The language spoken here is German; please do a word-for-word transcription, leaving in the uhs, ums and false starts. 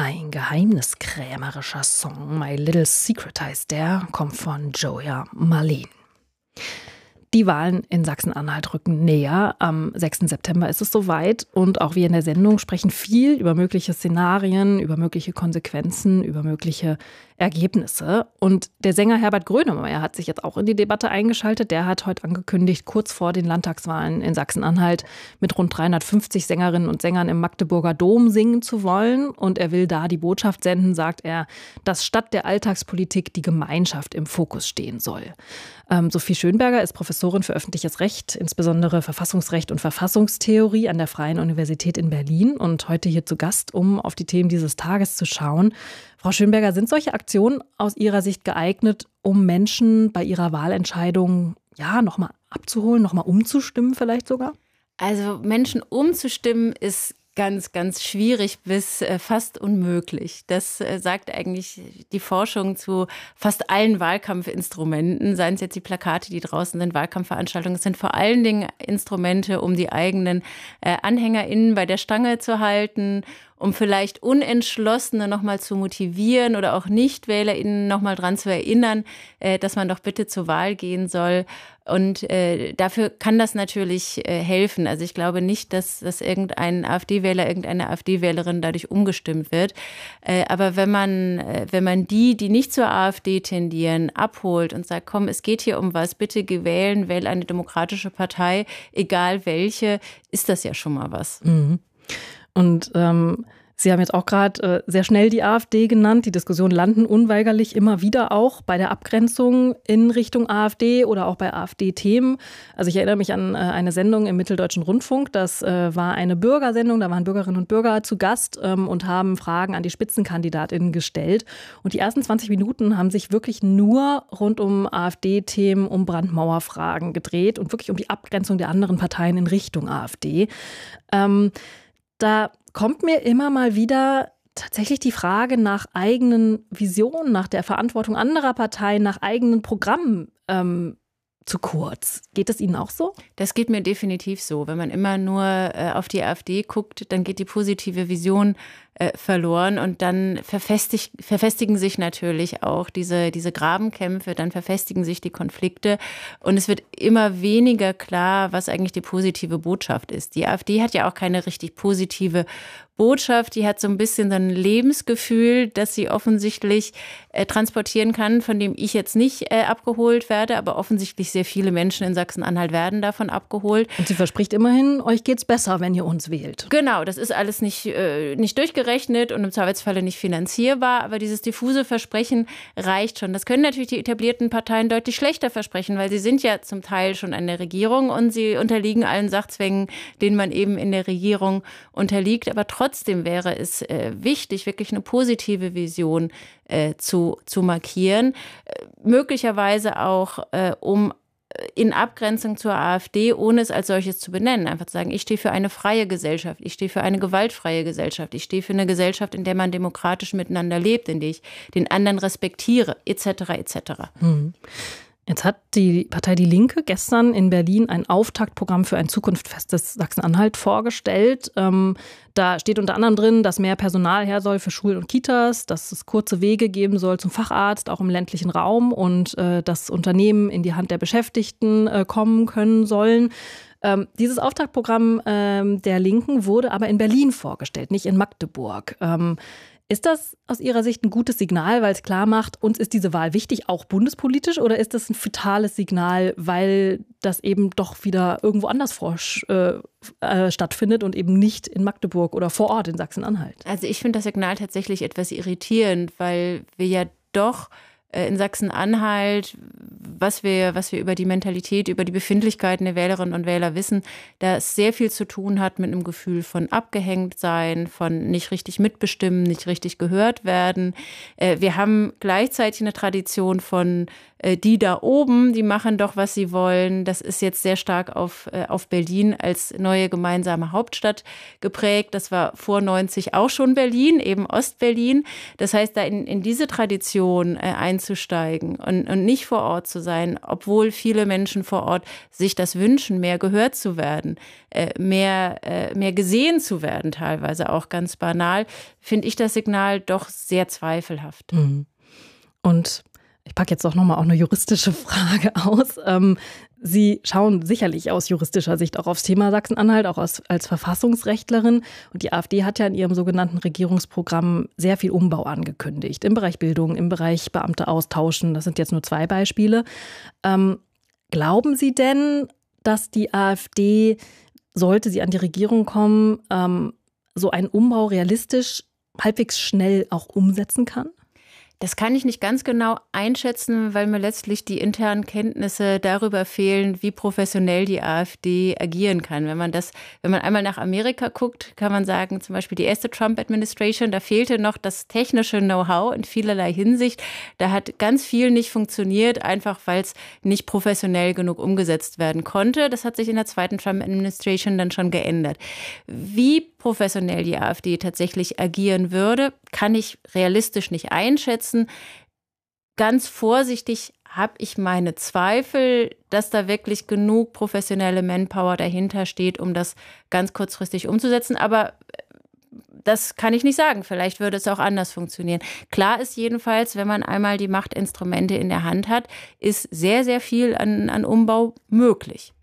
Ein geheimniskrämerischer Song, My Little Secret heißt der, kommt von Joya Marleen. Die Wahlen in Sachsen-Anhalt rücken näher. Am sechsten September ist es soweit. Und auch wir in der Sendung sprechen viel über mögliche Szenarien, über mögliche Konsequenzen, über mögliche Ergebnisse. Und der Sänger Herbert Grönemeyer hat sich jetzt auch in die Debatte eingeschaltet. Der hat heute angekündigt, kurz vor den Landtagswahlen in Sachsen-Anhalt mit rund dreihundertfünfzig Sängerinnen und Sängern im Magdeburger Dom singen zu wollen. Und er will da die Botschaft senden, sagt er, dass statt der Alltagspolitik die Gemeinschaft im Fokus stehen soll. Ähm, Sophie Schönberger ist Professorin für öffentliches Recht, insbesondere Verfassungsrecht und Verfassungstheorie an der Freien Universität in Berlin und heute hier zu Gast, um auf die Themen dieses Tages zu schauen. Frau Schönberger, sind solche Aktionen aus Ihrer Sicht geeignet, um Menschen bei ihrer Wahlentscheidung ja nochmal abzuholen, nochmal umzustimmen vielleicht sogar? Also Menschen umzustimmen ist ganz, ganz schwierig bis äh, fast unmöglich. Das äh, sagt eigentlich die Forschung zu fast allen Wahlkampfinstrumenten, seien es jetzt die Plakate, die draußen sind, Wahlkampfveranstaltungen. Es sind vor allen Dingen Instrumente, um die eigenen äh, AnhängerInnen bei der Stange zu halten, um vielleicht Unentschlossene nochmal zu motivieren oder auch NichtwählerInnen nochmal dran zu erinnern, äh, dass man doch bitte zur Wahl gehen soll. Und äh, dafür kann das natürlich äh, helfen. Also ich glaube nicht, dass, dass irgendein AfD-Wähler, irgendeine AfD-Wählerin dadurch umgestimmt wird. Äh, aber wenn man, äh, wenn man die, die nicht zur AfD tendieren, abholt und sagt, komm, es geht hier um was, bitte geh wählen, wähl eine demokratische Partei, egal welche, ist das ja schon mal was. Mhm. Und ähm, Sie haben jetzt auch gerade äh, sehr schnell die AfD genannt. Die Diskussionen landen unweigerlich immer wieder auch bei der Abgrenzung in Richtung AfD oder auch bei AfD-Themen. Also ich erinnere mich an äh, eine Sendung im Mitteldeutschen Rundfunk. Das äh, war eine Bürgersendung. Da waren Bürgerinnen und Bürger zu Gast ähm, und haben Fragen an die SpitzenkandidatInnen gestellt. Und die ersten zwanzig Minuten haben sich wirklich nur rund um AfD-Themen, um Brandmauerfragen gedreht und wirklich um die Abgrenzung der anderen Parteien in Richtung AfD. Ähm, da kommt mir immer mal wieder tatsächlich die Frage nach eigenen Visionen, nach der Verantwortung anderer Parteien, nach eigenen Programmen ähm, zu kurz. Geht es Ihnen auch so? Das geht mir definitiv so. Wenn man immer nur äh, auf die AfD guckt, dann geht die positive Vision äh, verloren und dann verfestig, verfestigen sich natürlich auch diese, diese Grabenkämpfe, dann verfestigen sich die Konflikte und es wird immer weniger klar, was eigentlich die positive Botschaft ist. Die AfD hat ja auch keine richtig positive Botschaft, die hat so ein bisschen so ein Lebensgefühl, das sie offensichtlich äh, transportieren kann, von dem ich jetzt nicht äh, abgeholt werde, aber offensichtlich sehr viele Menschen in Sachsen-Anhalt werden davon abgeholt. Und sie verspricht immerhin, euch geht's besser, wenn ihr uns wählt. Genau, das ist alles nicht, äh, nicht durchgerechnet und im Zweifelsfalle nicht finanzierbar, aber dieses diffuse Versprechen reicht schon. Das können natürlich die etablierten Parteien deutlich schlechter versprechen, weil sie sind ja zum Teil schon an der Regierung und sie unterliegen allen Sachzwängen, denen man eben in der Regierung unterliegt, aber trotzdem Trotzdem wäre es äh, wichtig, wirklich eine positive Vision äh, zu, zu markieren. Äh, möglicherweise auch, äh, um in Abgrenzung zur AfD, ohne es als solches zu benennen. Einfach zu sagen, ich stehe für eine freie Gesellschaft, ich stehe für eine gewaltfreie Gesellschaft, ich stehe für eine Gesellschaft, in der man demokratisch miteinander lebt, in der ich den anderen respektiere, et cetera et cetera. Mhm. Jetzt hat die Partei Die Linke gestern in Berlin ein Auftaktprogramm für ein zukunftsfestes Sachsen-Anhalt vorgestellt. Ähm, da steht unter anderem drin, dass mehr Personal her soll für Schulen und Kitas, dass es kurze Wege geben soll zum Facharzt, auch im ländlichen Raum und äh, dass Unternehmen in die Hand der Beschäftigten äh, kommen können sollen. Ähm, dieses Auftaktprogramm ähm, der Linken wurde aber in Berlin vorgestellt, nicht in Magdeburg. Ähm, Ist das aus Ihrer Sicht ein gutes Signal, weil es klar macht, uns ist diese Wahl wichtig, auch bundespolitisch? Oder ist das ein fatales Signal, weil das eben doch wieder irgendwo anders vor, äh, äh, stattfindet und eben nicht in Magdeburg oder vor Ort in Sachsen-Anhalt? Also ich finde das Signal tatsächlich etwas irritierend, weil wir ja doch in Sachsen-Anhalt, was wir, was wir über die Mentalität, über die Befindlichkeiten der Wählerinnen und Wähler wissen, da es sehr viel zu tun hat mit einem Gefühl von Abgehängtsein, von nicht richtig mitbestimmen, nicht richtig gehört werden. Wir haben gleichzeitig eine Tradition von die da oben, die machen doch, was sie wollen. Das ist jetzt sehr stark auf, auf Berlin als neue gemeinsame Hauptstadt geprägt. Das war vor neunzig auch schon Berlin, eben Ostberlin. Das heißt, da in, in diese Tradition einzusteigen und, und nicht vor Ort zu sein, sein, obwohl viele Menschen vor Ort sich das wünschen, mehr gehört zu werden, mehr, mehr gesehen zu werden, teilweise auch ganz banal, finde ich das Signal doch sehr zweifelhaft. Und ich packe jetzt doch nochmal auch eine juristische Frage aus. Ähm, Sie schauen sicherlich aus juristischer Sicht auch aufs Thema Sachsen-Anhalt, auch als, als Verfassungsrechtlerin. Und die AfD hat ja in ihrem sogenannten Regierungsprogramm sehr viel Umbau angekündigt. Im Bereich Bildung, im Bereich Beamte austauschen. Das sind jetzt nur zwei Beispiele. Ähm, glauben Sie denn, dass die AfD, sollte sie an die Regierung kommen, ähm, so einen Umbau realistisch, halbwegs schnell auch umsetzen kann? Das kann ich nicht ganz genau einschätzen, weil mir letztlich die internen Kenntnisse darüber fehlen, wie professionell die AfD agieren kann. Wenn man das, wenn man einmal nach Amerika guckt, kann man sagen, zum Beispiel die erste Trump-Administration, da fehlte noch das technische Know-how in vielerlei Hinsicht. Da hat ganz viel nicht funktioniert, einfach weil es nicht professionell genug umgesetzt werden konnte. Das hat sich in der zweiten Trump-Administration dann schon geändert. Wie professionell die AfD tatsächlich agieren würde, kann ich realistisch nicht einschätzen. Ganz vorsichtig habe ich meine Zweifel, dass da wirklich genug professionelle Manpower dahinter steht, um das ganz kurzfristig umzusetzen. Aber das kann ich nicht sagen. Vielleicht würde es auch anders funktionieren. Klar ist jedenfalls, wenn man einmal die Machtinstrumente in der Hand hat, ist sehr, sehr viel an, an Umbau möglich.